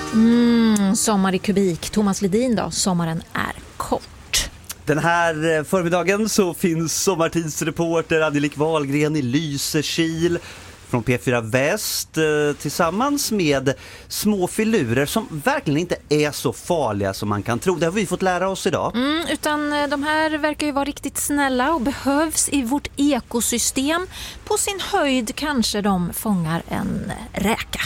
Sommar i kubik. Thomas Ledin då, sommaren är kort. Den här förmiddagen så finns sommartidsreporter Angelique Wahlgren i Lysekil från P4 Väst tillsammans med små filurer som verkligen inte är så farliga som man kan tro. Det har vi fått lära oss idag. Utan de här verkar ju vara riktigt snälla och behövs i vårt ekosystem. På sin höjd kanske de fångar en räka.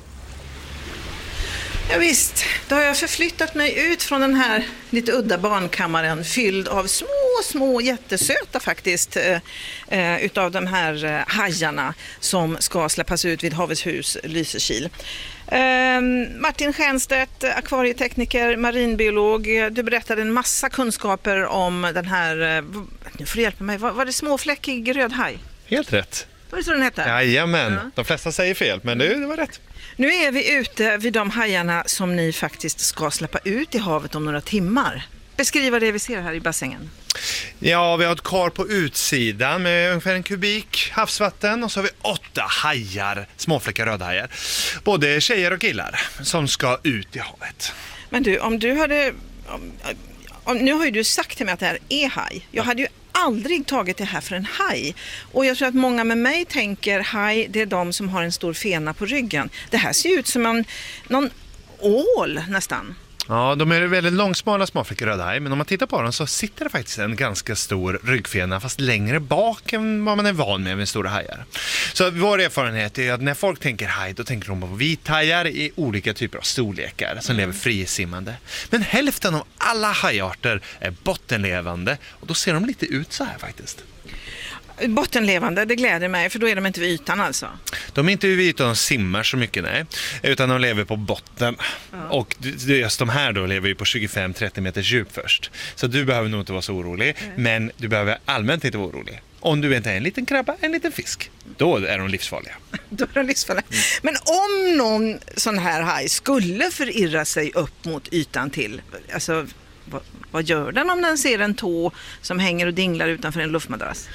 Ja, visst, då har jag förflyttat mig ut från den här lite udda barnkammaren fylld av små jättesöta faktiskt utav de här hajarna som ska släppas ut vid Havets hus Lysekil. Martin Stjernstedt, akvarietekniker, marinbiolog, du berättade en massa kunskaper om den här, nu får du hjälpa mig, var det småfläckig rödhaj? Helt rätt. Var det så den hette? Jajamän, de flesta säger fel, men det var rätt. Nu är vi ute vid de hajarna som ni faktiskt ska släppa ut i havet om några timmar. Beskriva det vi ser här i bassängen. Ja, vi har ett kar på utsidan med ungefär 1 kubik havsvatten och så har vi 8 hajar, småfläckar rödhajar. Både tjejer och killar som ska ut i havet. Men du, om du hade... nu har ju du sagt till mig att det här är haj. Jag hade ju aldrig tagit det här för en haj. Och jag tror att många med mig tänker haj, det är de som har en stor fena på ryggen. Det här ser ut som någon ål nästan. Ja, de är väldigt långsmala småfläckar rödhaj, men om man tittar på dem så sitter det faktiskt en ganska stor ryggfena fast längre bak än vad man är van med stora hajar. Så vår erfarenhet är att när folk tänker haj, då tänker de på vithajar i olika typer av storlekar som lever frisimmande. Men hälften av alla hajarter är bottenlevande och då ser de lite ut så här faktiskt. Bottenlevande, det gläder mig, för då är de inte vid ytan alltså. De är inte vid ytan och simmar så mycket, nej, utan de lever på botten. Ja. Och just de här då lever ju på 25-30 meters djup först. Så du behöver nog inte vara så orolig, men du behöver allmänt inte vara orolig. Om du inte är en liten krabba, en liten fisk, då är de livsfarliga. Då är de livsfarliga. Men om någon sån här haj skulle förirra sig upp mot ytan till, alltså... Vad gör den om den ser en tå som hänger och dinglar utanför en luftmadrass?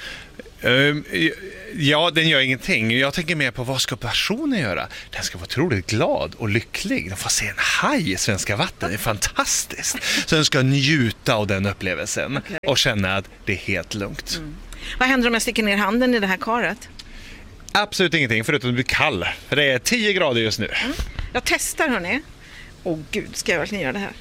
Ja, den gör ingenting. Jag tänker mer på vad ska personen göra? Den ska vara otroligt glad och lycklig. Den får se en haj i svenska vatten. Det är fantastiskt. Så den ska njuta av den upplevelsen och känna att det är helt lugnt. Vad händer om jag sticker ner handen i det här karet? Absolut ingenting, förutom att det blir kall. För det är 10 grader just nu. Jag testar, hörni. Åh gud, ska jag verkligen göra det här?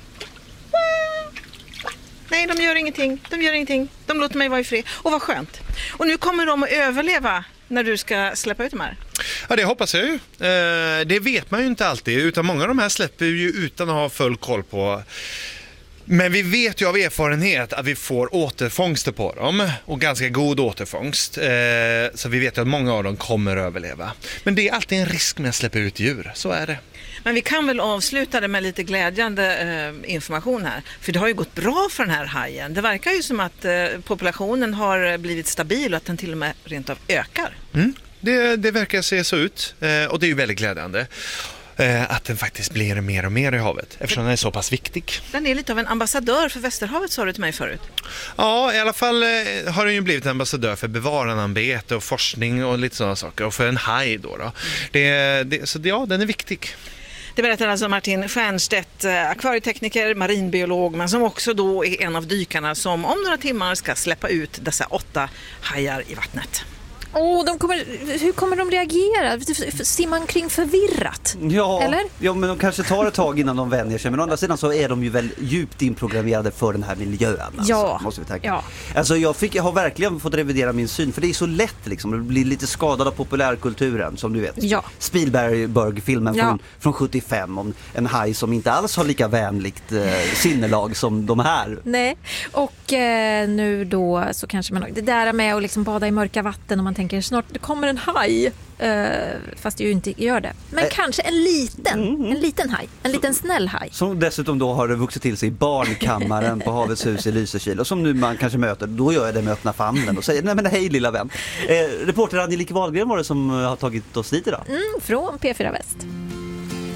Nej, de gör ingenting. De låter mig vara i fred. Och vad skönt. Och nu kommer de att överleva när du ska släppa ut de här. Ja, det hoppas jag ju. Det vet man ju inte alltid. Utan många av de här släpper ju utan att ha full koll på. Men vi vet ju av erfarenhet att vi får återfångster på dem. Och ganska god återfångst. Så vi vet ju att många av dem kommer att överleva. Men det är alltid en risk med att släppa ut djur. Så är det. Men vi kan väl avsluta det med lite glädjande information här. För det har ju gått bra för den här hajen. Det verkar ju som att populationen har blivit stabil och att den till och med rent av ökar. Det verkar se så ut. Och det är ju väldigt glädjande. Att den faktiskt blir mer och mer i havet. Eftersom den är så pass viktig. Den är lite av en ambassadör för Västerhavet, sa du till mig förut. Ja, i alla fall har den ju blivit en ambassadör för bevarandearbete och forskning och lite sådana saker. Och för en haj då. Så ja, den är viktig. Det berättar alltså Martin Stjernstedt, akvarietekniker, marinbiolog, men som också då är en av dykarna som om några timmar ska släppa ut dessa 8 hajar i vattnet. Hur kommer de reagera? Simmar man kring förvirrat? Ja, eller? Ja, men de kanske tar ett tag innan de vänjer sig. Men å andra sidan så är de ju väl djupt inprogrammerade för den här miljön. Alltså, ja. Måste vi tänka. Ja. Alltså jag har verkligen fått revidera min syn. För det är så lätt liksom. Det blir lite skadad av populärkulturen, som du vet. Ja. Spielberg-filmen från 75 om en haj som inte alls har lika vänligt sinnelag som de här. Nej, och nu då så kanske man... Det där med att liksom bada i mörka vatten och man tänker snart det kommer en haj, fast det ju inte gör det. Men kanske en liten haj, en liten snäll haj. Som dessutom då har vuxit till sig i barnkammaren på Havets hus i Lysekil. Och som nu man kanske möter, då gör jag det med öppna famnen och säger, nej men hej lilla vän. Reporter Angelique Wahlgren var det som har tagit oss dit idag. Från P4 Väst.